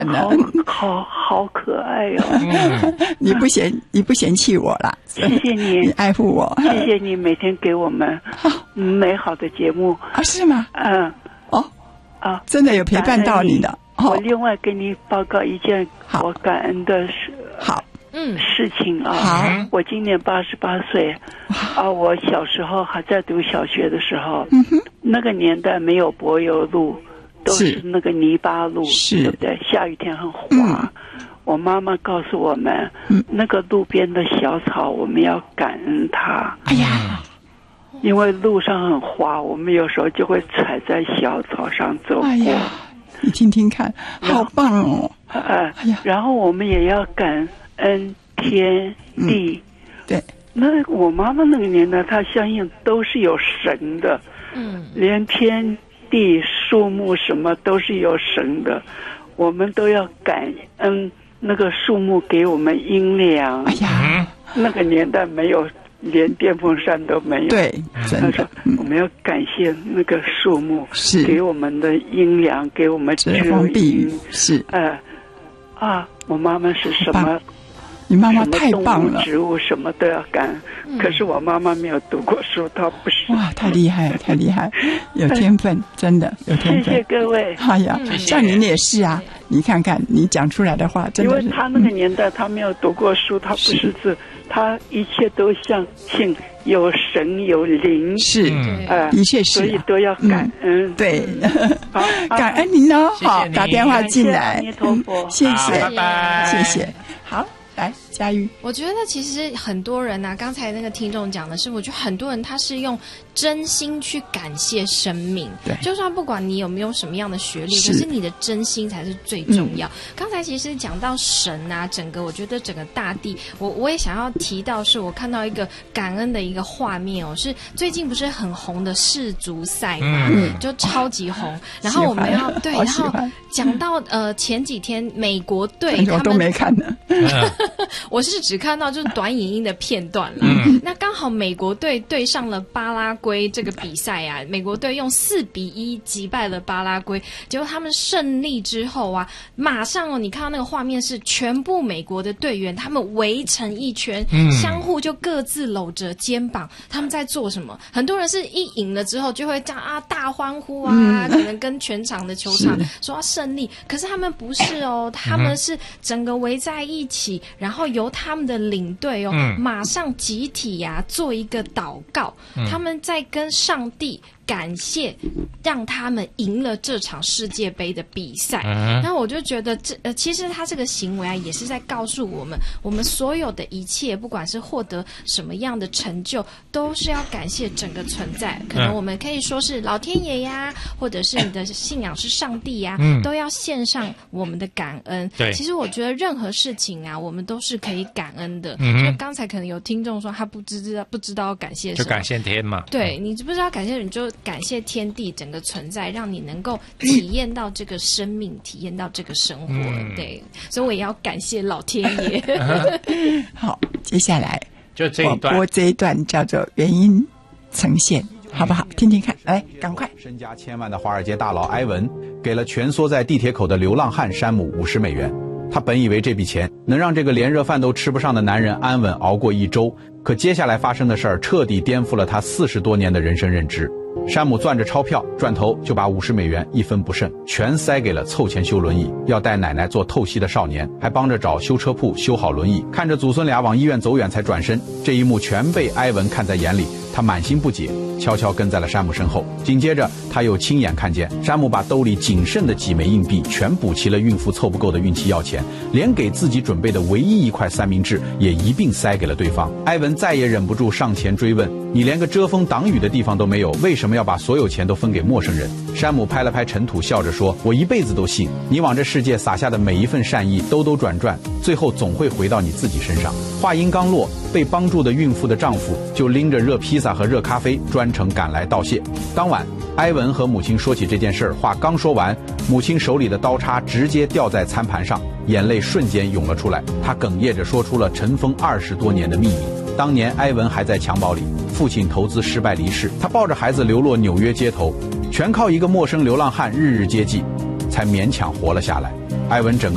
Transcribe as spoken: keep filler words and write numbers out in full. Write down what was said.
呢。 好好好可爱哦！ 你不嫌你不嫌弃我啦？ 谢谢你， 你爱护我。 谢谢你每天给我们美好的节目啊？是吗？ 嗯， 哦啊， 真的有陪伴到你的。 哦、我另外给你报告一件我感恩的事。 好。 嗯，事情啊， 好， 我今年八十八岁，啊，我小时候还在读小学的时候， 嗯哼， 那个年代没有柏油路，都是那个泥巴路， 是， 对不对？下雨天很滑。 嗯、 我妈妈告诉我们， 嗯， 那个路边的小草，我们要感恩它。 哎呀， 因为路上很滑，我们有时候就会踩在小草上走过。 哎呀，你听听看，好棒哦！ 呃，哎呀，然后我们也要感恩天地、 嗯，对。 那我妈妈那个年代，她相信都是有神的，嗯，连天地、树木什么都是有神的，我们都要感恩那个树木给我们阴凉。 哎呀， 那个年代没有，连电风扇都没有。 对，真的， 嗯、我们要感谢那个树木， 是给我们的阴凉，给我们遮风避雨，是。 呃，啊，我妈妈是什么？ 你妈妈太棒了， 植物什么都要干、嗯。可是我妈妈没有读过书，她不是。 哇，太厉害，太厉害，有天分，真的有天分。 谢谢各位。 哎呀，像您也是啊，你看看你讲出来的话，真的是。 因为他那个年代，他没有读过书，他不识字，他一切都相信有神有灵。 是，呃，的确是、啊， 所以都要感恩。嗯、 对，感恩您哦。好，打电话进来， 阿弥陀佛， 谢谢， 拜拜， 谢谢。好。来，佳玉， 我觉得其实很多人啊，刚才那个听众讲的是，我觉得很多人他是用真心去感谢生命， 对， 就算不管你有没有什么样的学历，可是你的真心才是最重要。嗯、刚才其实讲到神啊，整个我觉得整个大地，我我也想要提到，是我看到一个感恩的一个画面哦，是最近不是很红的世足赛嘛，嗯、就超级红，然后我们要对，然后讲到呃前几天美国队他们都没看呢。 我是只看到就是短影音的片段了、嗯。那刚好美国队对上了巴拉圭这个比赛啊，美国队用四比一击败了巴拉圭。结果他们胜利之后啊，马上哦，你看到那个画面是全部美国的队员他们围成一圈、嗯，相互就各自搂着肩膀，他们在做什么？很多人是一赢了之后就会这样啊大欢呼啊、嗯，可能跟全场的球场说要胜利。可是他们不是哦，他们是整个围在一起。然后由他们的领队哦、嗯，马上集体呀、啊、做一个祷告、嗯，他们在跟上帝感谢，让他们赢了这场世界杯的比赛。然、嗯、后我就觉得这呃，其实他这个行为啊，也是在告诉我们，我们所有的一切，不管是获得什么样的成就，都是要感谢整个存在。可能我们可以说是老天爷呀，或者是你的信仰是上帝呀，嗯、都要献上我们的感恩。对，其实我觉得任何事情啊，我们都是可以感恩的。嗯，就刚才可能有听众说他不知道不知道要感谢什么， 就感谢天嘛。 对，你不知道感谢你就。感谢天地整个存在，让你能够体验到这个生命，体验到这个生活、嗯。对，所以我也要感谢老天爷。 好，接下来就这一段， 我播这一段叫做原因呈现，好不好？听听看，来，赶快。 身家千万的华尔街大佬埃文给了蜷缩在地铁口的流浪汉山姆五十美元。他本以为这笔钱能让这个连热饭都吃不上的男人安稳熬过一周，可接下来发生的事儿彻底颠覆了他四十多年的人生认知。山姆攥着钞票，转头就把五十美元一分不剩全塞给了凑钱修轮椅要带奶奶做透析的少年，还帮着找修车铺修好轮椅。看着祖孙俩往医院走远才转身，这一幕全被埃文看在眼里，他满心不解，悄悄跟在了山姆身后。紧接着他又亲眼看见山姆把兜里仅剩的几枚硬币全补齐了孕妇凑不够的孕期药钱，连给自己准备的唯一一块三明治也一并塞给了对方。埃文再也忍不住上前追问，你连个遮风挡雨的地方都没有，为什么要把所有钱都分给陌生人？山姆拍了拍尘土，笑着说，我一辈子都信你往这世界撒下的每一份善意兜兜转转，最后总会回到你自己身上。话音刚落，被帮助的孕妇的丈夫就拎着热披萨和热咖啡专程赶来道谢。当晚埃文和母亲说起这件事儿，话刚说完，母亲手里的刀叉直接掉在餐盘上，眼泪瞬间涌了出来。她哽咽着说出了尘封二十多年的秘密。当年埃文还在襁褓里，父亲投资失败离世，他抱着孩子流落纽约街头，全靠一个陌生流浪汉日日接济，才勉强活了下来。埃文整个